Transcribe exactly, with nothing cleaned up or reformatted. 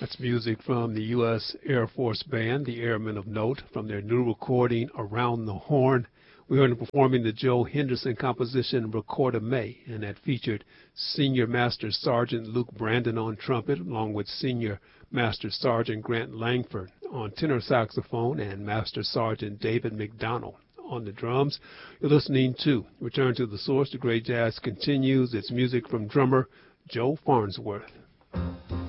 That's music from the U S Air Force Band, the Airmen of Note, from their new recording, Around the Horn. We heard them performing the Joe Henderson composition, Record of May, and that featured Senior Master Sergeant Luke Brandon on trumpet, along with Senior Master Sergeant Grant Langford on tenor saxophone and Master Sergeant David McDonald on the drums. You're listening to Return to the Source. The Great Jazz continues. It's music from drummer Joe Farnsworth.